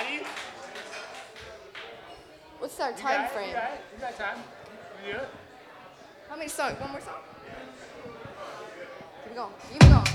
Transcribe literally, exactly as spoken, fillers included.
ready? What's our You time got it, frame? You got it. You got time. You do it. How many songs? One more song? Keep it going. Keep it going.